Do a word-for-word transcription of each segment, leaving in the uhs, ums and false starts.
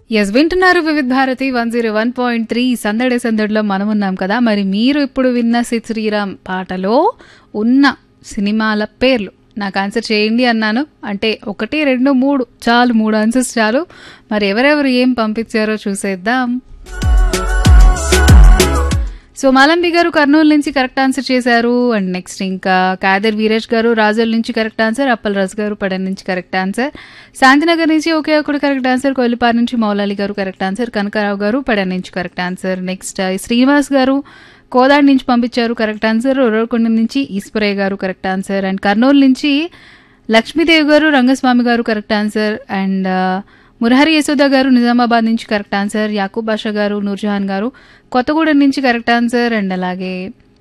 Yes వింటున్నారు వివిధ Bharati one zero one point three సందడి సందడిలో మనం ఉన్నాం కదా. మరి మీరు ఇప్పుడు విన్న సిద్ శ్రీరామ్ పాటలో ఉన్న సినిమాల పేర్లు నాకు ఆన్సర్ చేయండి అన్నాను. అంటే ఒకటి రెండు మూడు చాలు, మూడు ఆన్సర్స్ చాలు. మరి ఎవరెవరు ఏం పంపించారో చూసేద్దాం. సో మాలంబి గారు కర్నూలు నుంచి కరెక్ట్ ఆన్సర్ చేశారు. అండ్ నెక్స్ట్ ఇంకా కాదర్ వీరేష్ గారు రాజోల్ నుంచి కరెక్ట్ ఆన్సర్. అప్పల్ రాజు గారు పడన్ నుంచి కరెక్ట్ ఆన్సర్. శాంతినగర్ నుంచి ఒకే ఒకటి కరెక్ట్ ఆన్సర్. కొల్లిపార్ నుంచి మౌలాలి గారు కరెక్ట్ ఆన్సర్. కనకారావు గారు పడన్ నుంచి కరెక్ట్ ఆన్సర్. నెక్స్ట్ శ్రీనివాస్ గారు కోదాడ్ నుంచి పంపించారు కరెక్ట్ ఆన్సర్. ఉరవకొండ నుంచి ఈశ్వరయ్య గారు కరెక్ట్ ఆన్సర్. అండ్ కర్నూలు నుంచి లక్ష్మీదేవి గారు రంగస్వామి గారు correct answer. And Murahari Yashoda గారు నిజామాబాద్ నుంచి కరెక్ట్ ఆన్సర్. యాకూబ్ బాషా గారు నూర్జహాన్ గారు కొత్తగూడెం నుంచి కరెక్ట్ ఆన్సర్. అండ్ అలాగే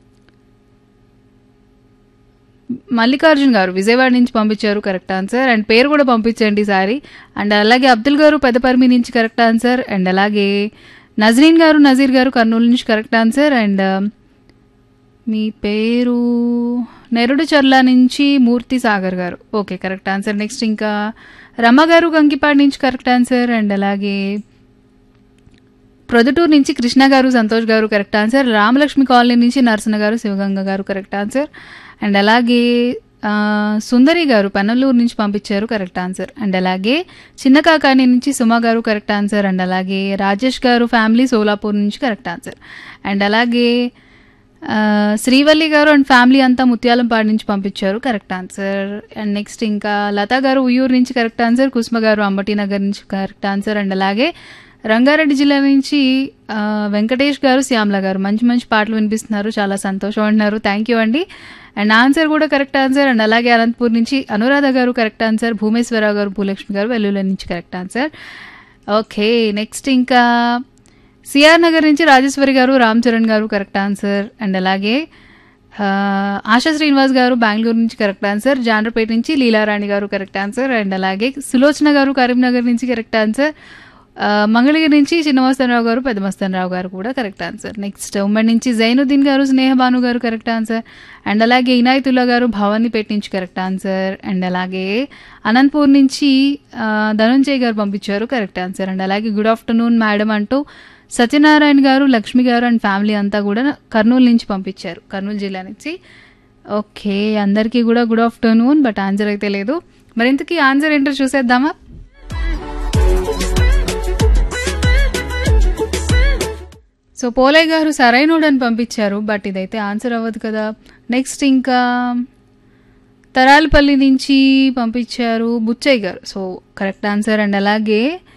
మల్లికార్జున్ గారు విజయవాడ నుంచి పంపించారు కరెక్ట్ ఆన్సర్. అండ్ పేరు కూడా పంపించండి సారీ. అండ్ అలాగే అబ్దుల్ గారు పెద్దపర్మి నుంచి కరెక్ట్ ఆన్సర్. అండ్ అలాగే నజరీన్ గారు నజీర్ గారు కర్నూలు నుంచి కరెక్ట్ ఆన్సర్. అండ్ మీ పేరు నెరుడు చర్ల నుంచి మూర్తి సాగర్ గారు ఓకే కరెక్ట్ ఆన్సర్. నెక్స్ట్ ఇంకా రమ గారు గంకిపాడు నుంచి కరెక్ట్ ఆన్సర్. అండ్ అలాగే ప్రొద్దుటూరు నుంచి కృష్ణ గారు సంతోష్ గారు కరెక్ట్ ఆన్సర్. రామలక్ష్మి కాలనీ నుంచి నరసన గారు శివగంగ గారు కరెక్ట్ ఆన్సర్. అండ్ అలాగే సుందరి గారు పన్నలూరు నుంచి పంపించారు కరెక్ట్ ఆన్సర్. అండ్ అలాగే చిన్న కాకాని నుంచి సుమా గారు కరెక్ట్ ఆన్సర్. అండ్ అలాగే రాజేష్ గారు ఫ్యామిలీ సోలాపూర్ నుంచి కరెక్ట్ ఆన్సర్. అండ్ అలాగే శ్రీవల్లి గారు అండ్ ఫ్యామిలీ అంతా ముత్యాలంపాడు నుంచి పంపించారు కరెక్ట్ ఆన్సర్. అండ్ నెక్స్ట్ ఇంకా లతా గారు ఉయ్యూరు నుంచి కరెక్ట్ ఆన్సర్. కుసుమ గారు అంబటి నగర్ నుంచి కరెక్ట్ ఆన్సర్. అండ్ అలాగే రంగారెడ్డి జిల్లా నుంచి వెంకటేష్ గారు శ్యామల గారు మంచి మంచి పాటలు వినిపిస్తున్నారు చాలా సంతోషం అంటున్నారు. థ్యాంక్ యూ అండి. అండ్ ఆన్సర్ కూడా కరెక్ట్ ఆన్సర్. అండ్ అలాగే అనంతపూర్ నుంచి అనురాధ గారు కరెక్ట్ ఆన్సర్. భూమేశ్వరరావు గారు భూలక్ష్మి గారు వెల్లుల నుంచి కరెక్ట్ ఆన్సర్. ఓకే నెక్స్ట్ ఇంకా సిఆర్ నగర్ నుంచి రాజేశ్వరి గారు రామ్ చరణ్ గారు కరెక్ట్ ఆన్సర్. అండ్ అలాగే ఆశా శ్రీనివాస్ గారు బెంగళూరు నుంచి కరెక్ట్ ఆన్సర్. జాండ్రపేట నుంచి లీలారాణి గారు కరెక్ట్ ఆన్సర్. అండ్ అలాగే సులోచన గారు కరీంనగర్ నుంచి కరెక్ట్ ఆన్సర్. మంగళగిరి నుంచి చిన్నమస్తనరావు గారు పెద్దమస్తనరావు గారు కూడా కరెక్ట్ ఆన్సర్. నెక్స్ట్ ఉమ్మడి నుంచి జైనుద్దీన్ గారు స్నేహబాను గారు కరెక్ట్ ఆన్సర్. అండ్ అలాగే ఇనాయతుల్లా గారు భవానీపేట నుంచి కరెక్ట్ ఆన్సర్. అండ్ అలాగే అనంతపూర్ నుంచి ధనుంజయ్ గారు పంపించారు కరెక్ట్ ఆన్సర్. అండ్ అలాగే గుడ్ ఆఫ్టర్నూన్ మేడం అంటూ సత్యనారాయణ గారు లక్ష్మి గారు అండ్ ఫ్యామిలీ అంతా కూడా కర్నూలు నుంచి పంపించారు కర్నూలు జిల్లా నుంచి. ఓకే అందరికీ కూడా గుడ్ ఆఫ్టర్నూన్ బట్ ఆన్సర్ అయితే లేదు. మరి ఇంతకీ ఆన్సర్ ఏంటో చూసేద్దామా. సో పోలే గారు సరైనోడు అని పంపించారు బట్ ఇదైతే ఆన్సర్ అవ్వదు కదా. నెక్స్ట్ ఇంకా తరాలపల్లి నుంచి పంపించారు బుచ్చయ్య గారు సో కరెక్ట్ ఆన్సర్. అండ్ అలాగే